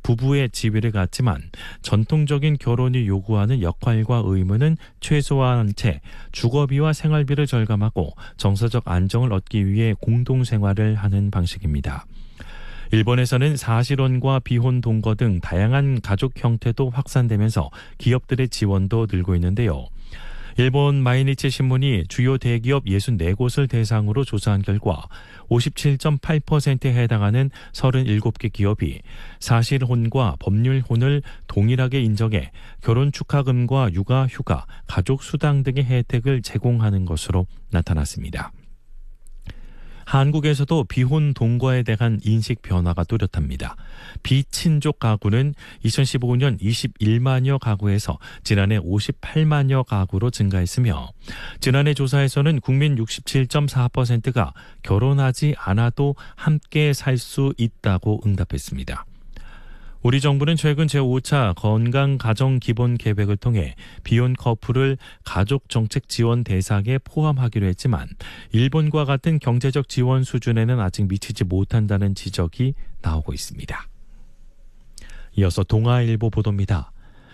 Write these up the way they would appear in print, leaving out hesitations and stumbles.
부부의 지위를 갖지만 전통적인 결혼이 요구하는 역할과 의무는 최소화한 채 주거비와 생활비를 절감하고 정서적 안정을 얻기 위해 공동생활을 하는 방식입니다. 일본에서는 사실혼과 비혼 동거 등 다양한 가족 형태도 확산되면서 기업들의 지원도 늘고 있는데요. 일본 마이니치 신문이 주요 대기업 64곳을 대상으로 조사한 결과 57.8%에 해당하는 37개 기업이 사실혼과 법률혼을 동일하게 인정해 결혼 축하금과 육아, 휴가, 가족 수당 등의 혜택을 제공하는 것으로 나타났습니다. 한국에서도 비혼 동거에 대한 인식 변화가 뚜렷합니다. 비친족 가구는 2015년 21만여 가구에서 지난해 58만여 가구로 증가했으며 지난해 조사에서는 국민 67.4%가 결혼하지 않아도 함께 살 수 있다고 응답했습니다. 우리 정부는 최근 제5차 건강가정기본계획을 통해 비혼 커플을 가족정책 지원 대상에 포함하기로 했지만 일본과 같은 경제적 지원 수준에는 아직 미치지 못한다는 지적이 나오고 있습니다. 이어서 동아일보 보도입니다.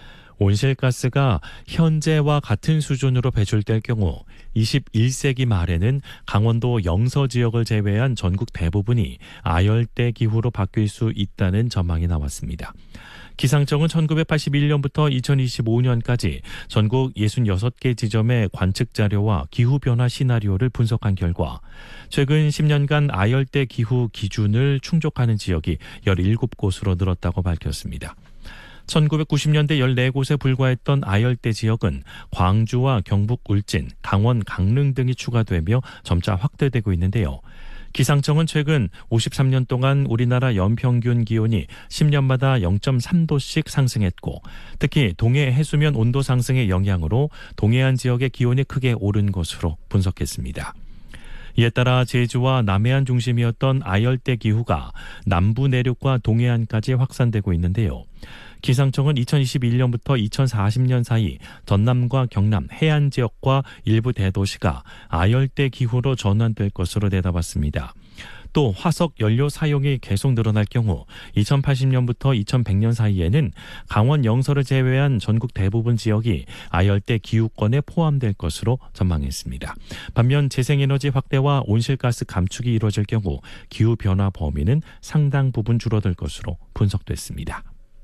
온실가스가 현재와 같은 수준으로 배출될 경우 21세기 말에는 강원도 영서 지역을 제외한 전국 대부분이 아열대 기후로 바뀔 수 있다는 전망이 나왔습니다. 기상청은 1981년부터 2025년까지 전국 66개 지점의 관측 자료와 기후변화 시나리오를 분석한 결과 최근 10년간 아열대 기후 기준을 충족하는 지역이 17곳으로 늘었다고 밝혔습니다. 1990년대 14곳에 불과했던 아열대 지역은 광주와 경북 울진, 강원 강릉 등이 추가되며 점차 확대되고 있는데요. 기상청은 최근 53년 동안 우리나라 연평균 기온이 10년마다 0.3도씩 상승했고 특히 동해 해수면 온도 상승의 영향으로 동해안 지역의 기온이 크게 오른 것으로 분석했습니다. 이에 따라 제주와 남해안 중심이었던 아열대 기후가 남부 내륙과 동해안까지 확산되고 있는데요. 기상청은 2021년부터 2040년 사이 전남과 경남 해안 지역과 일부 대도시가 아열대 기후로 전환될 것으로 내다봤습니다. 또 화석 연료 사용이 계속 늘어날 경우 2080년부터 2100년 사이에는 강원 영서를 제외한 전국 대부분 지역이 아열대 기후권에 포함될 것으로 전망했습니다. 반면 재생에너지 확대와 온실가스 감축이 이루어질 경우 기후변화 범위는 상당 부분 줄어들 것으로 분석됐습니다.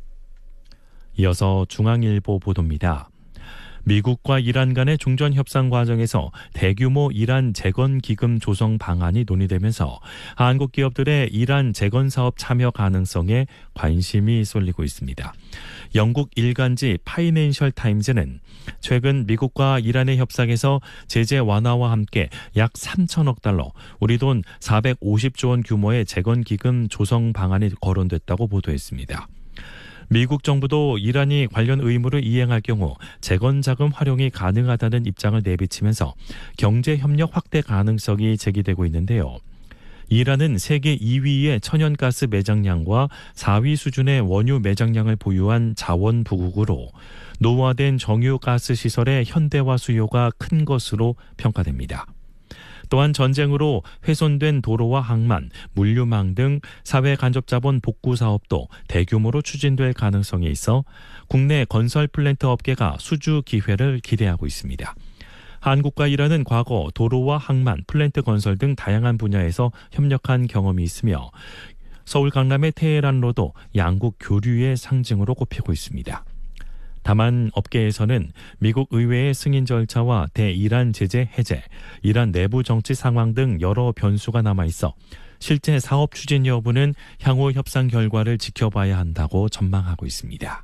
이어서 중앙일보 보도입니다. 미국과 이란 간의 종전 협상 과정에서 대규모 이란 재건 기금 조성 방안이 논의되면서 한국 기업들의 이란 재건 사업 참여 가능성에 관심이 쏠리고 있습니다. 영국 일간지 파이낸셜 타임즈는 최근 미국과 이란의 협상에서 제재 완화와 함께 약 3천억 달러, 우리 돈 450조 원 규모의 재건 기금 조성 방안이 거론됐다고 보도했습니다. 미국 정부도 이란이 관련 의무를 이행할 경우 재건 자금 활용이 가능하다는 입장을 내비치면서 경제 협력 확대 가능성이 제기되고 있는데요. 이란은 세계 2위의 천연가스 매장량과 4위 수준의 원유 매장량을 보유한 자원부국으로 노후화된 정유가스 시설의 현대화 수요가 큰 것으로 평가됩니다. 또한 전쟁으로 훼손된 도로와 항만, 물류망 등 사회 간접자본 복구 사업도 대규모로 추진될 가능성이 있어 국내 건설 플랜트 업계가 수주 기회를 기대하고 있습니다. 한국과 이란은 과거 도로와 항만, 플랜트 건설 등 다양한 분야에서 협력한 경험이 있으며 서울 강남의 테헤란로도 양국 교류의 상징으로 꼽히고 있습니다. 다만 업계에서는 미국 의회의 승인 절차와 대이란 제재 해제, 이란 내부 정치 상황 등 여러 변수가 남아있어 실제 사업 추진 여부는 향후 협상 결과를 지켜봐야 한다고 전망하고 있습니다.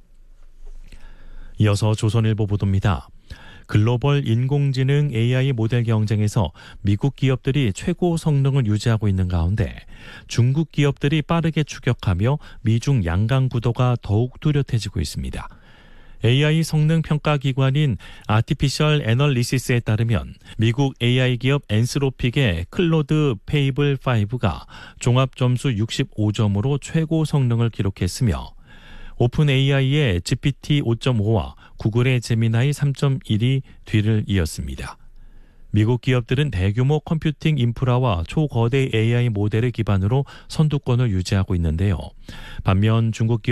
이어서 조선일보 보도입니다. 글로벌 인공지능 AI 모델 경쟁에서 미국 기업들이 최고 성능을 유지하고 있는 가운데 중국 기업들이 빠르게 추격하며 미중 양강 구도가 더욱 뚜렷해지고 있습니다. AI 성능 평가 기관인 아티피셜 애널리시스에 따르면 미국 AI 기업 엔스로픽의 클로드 페이블 5가 종합 점수 65점으로 최고 성능을 기록했으며 오픈 AI의 GPT 5.5와 구글의 제미나이 3.1이 뒤를 이었습니다. 미국 기업들은 대규모 컴퓨팅 인프라와 초거대 AI 모델을 기반으로 선두권을 유지하고 있는데요. 반면 중국 기업